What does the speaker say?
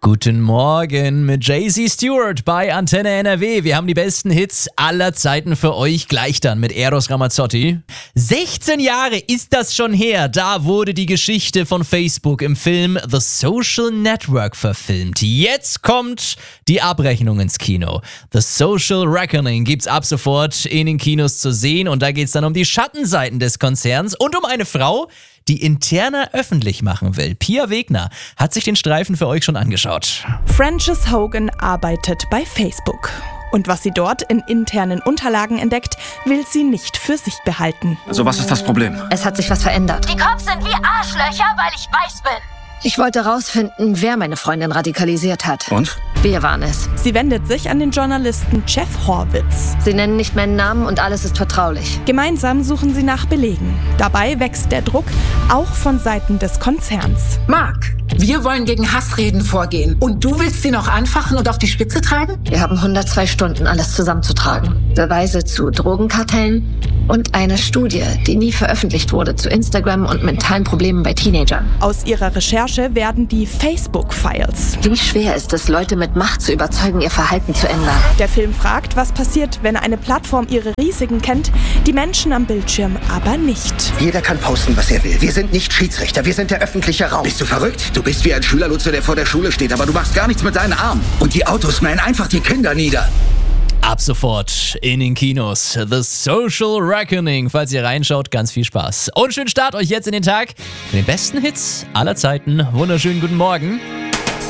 Guten Morgen mit JC Stewart bei Antenne NRW. Wir haben die besten Hits aller Zeiten für euch, gleich dann mit Eros Ramazzotti. 16 Jahre ist das schon her, da wurde die Geschichte von Facebook im Film The Social Network verfilmt. Jetzt kommt die Abrechnung ins Kino. The Social Reckoning gibt's ab sofort in den Kinos zu sehen und da geht's dann um die Schattenseiten des Konzerns und um eine Frau, die Interna öffentlich machen will. Pia Wegner hat sich den Streifen für euch schon angeschaut. Frances Hogan arbeitet bei Facebook. Und was sie dort in internen Unterlagen entdeckt, will sie nicht für sich behalten. Also was ist das Problem? Es hat sich was verändert. Die Cops sind wie Arschlöcher, weil ich weiß bin. Ich wollte rausfinden, wer meine Freundin radikalisiert hat. Und? Wir waren es. Sie wendet sich an den Journalisten Jeff Horwitz. Sie nennen nicht meinen Namen und alles ist vertraulich. Gemeinsam suchen sie nach Belegen. Dabei wächst der Druck, auch von Seiten des Konzerns. Mark, wir wollen gegen Hassreden vorgehen. Und du willst sie noch anfachen und auf die Spitze treiben? Wir haben 102 Stunden, alles zusammenzutragen. Beweise zu Drogenkartellen und eine Studie, die nie veröffentlicht wurde, zu Instagram und mentalen Problemen bei Teenagern. Aus ihrer Recherche werden die Facebook-Files. Wie schwer ist es, Leute mit Macht zu überzeugen, ihr Verhalten zu ändern? Der Film fragt, was passiert, wenn eine Plattform ihre Risiken kennt, die Menschen am Bildschirm aber nicht. Jeder kann posten, was er will. Wir sind nicht Schiedsrichter, wir sind der öffentliche Raum. Bist du verrückt? Du bist wie ein Schülerlotse, der vor der Schule steht, aber du machst gar nichts mit deinen Armen. Und die Autos mähen einfach die Kinder nieder. Ab sofort in den Kinos. The Social Reckoning. Falls ihr reinschaut, ganz viel Spaß. Und schönen Start euch jetzt in den Tag mit den besten Hits aller Zeiten. Wunderschönen guten Morgen.